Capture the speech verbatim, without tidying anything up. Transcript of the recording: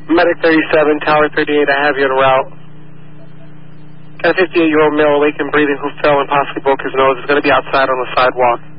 Medic thirty-seven, Tower thirty-eight, I have you en route. Got a fifty-eight-year-old male awake and breathing who fell and possibly broke his nose. Is going to be outside on the sidewalk.